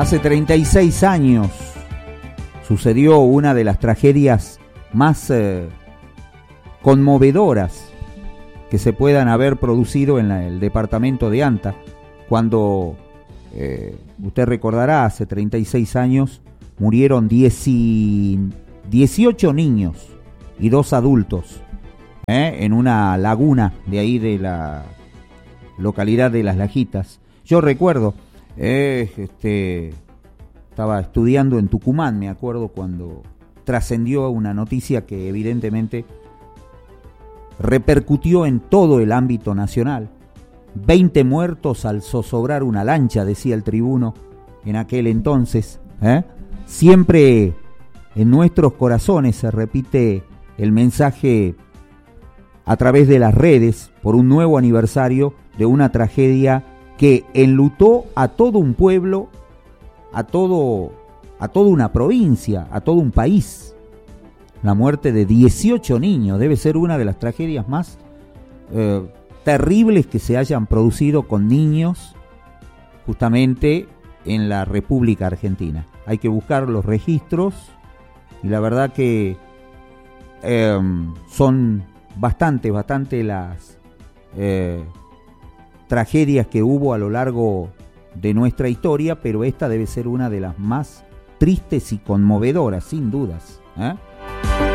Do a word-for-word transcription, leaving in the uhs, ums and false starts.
Hace treinta y seis años sucedió una de las tragedias más eh, conmovedoras que se puedan haber producido en la, el departamento de Anta, cuando, eh, usted recordará, hace treinta y seis años murieron dieciocho niños y dos adultos eh, en una laguna de ahí de la localidad de Las Lajitas. Yo recuerdo, eh, este, estaba estudiando en Tucumán, me acuerdo, cuando trascendió una noticia que evidentemente repercutió en todo el ámbito nacional. veinte muertos al zozobrar una lancha, decía el tribuno en aquel entonces. ¿eh? Siempre en nuestros corazones se repite el mensaje a través de las redes por un nuevo aniversario de una tragedia que enlutó a todo un pueblo, a todo, a toda una provincia, a todo un país. La muerte de dieciocho niños debe ser una de las tragedias más eh, terribles que se hayan producido con niños justamente en la República Argentina. Hay que buscar los registros y la verdad que eh, son bastante, bastante las eh, tragedias que hubo a lo largo de nuestra historia, pero esta debe ser una de las más tristes y conmovedoras, sin dudas. ¿eh?